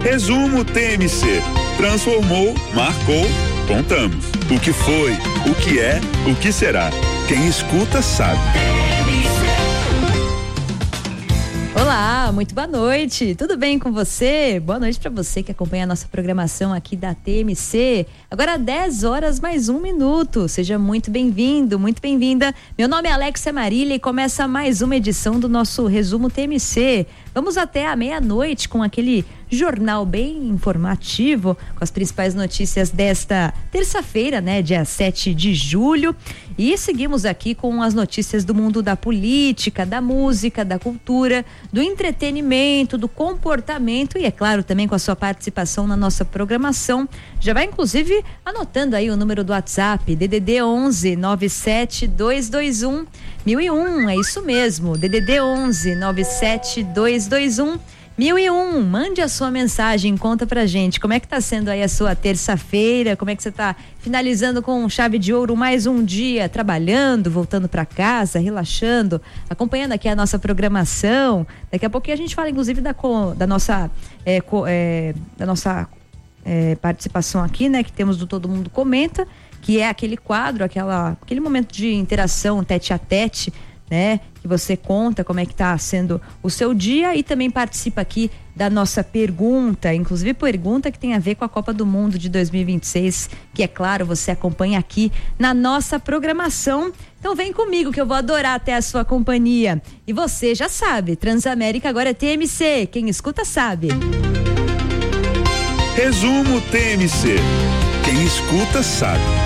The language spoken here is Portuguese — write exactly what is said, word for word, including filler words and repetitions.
Resumo T M C. Transformou, marcou, contamos. O que foi, o que é, o que será. Quem escuta sabe. Olá, muito boa noite, tudo bem com você? Boa noite para você que acompanha a nossa programação aqui da T M C. Agora dez horas mais um minuto, seja muito bem-vindo, muito bem-vinda. Meu nome é Alexia Marília e começa mais uma edição do nosso Resumo T M C. Vamos até a meia-noite com aquele jornal bem informativo, com as principais notícias desta terça-feira, né, dia sete de julho. E seguimos aqui com as notícias do mundo da política, da música, da cultura, do entretenimento, do comportamento e, é claro, também com a sua participação na nossa programação. Já vai, inclusive, anotando aí o número do WhatsApp, D D D onze nove sete dois dois um mil e um, é isso mesmo, D D D onze nove sete dois dois um mil e um. Mande a sua mensagem, conta pra gente como é que tá sendo aí a sua terça-feira, como é que você tá finalizando com chave de ouro mais um dia, trabalhando, voltando pra casa, relaxando, acompanhando aqui a nossa programação. Daqui a pouquinho a gente fala inclusive da, da nossa é, é, da nossa é, participação aqui, né, que temos do Todo Mundo Comenta, que é aquele quadro, aquela, aquele momento de interação tete a tete, né? Que você conta como é que tá sendo o seu dia e também participa aqui da nossa pergunta, inclusive pergunta que tem a ver com a Copa do Mundo de dois mil e vinte e seis, que é claro, você acompanha aqui na nossa programação. Então vem comigo que eu vou adorar até a sua companhia. E você já sabe, Transamérica agora é T M C, quem escuta sabe. Resumo T M C, quem escuta sabe.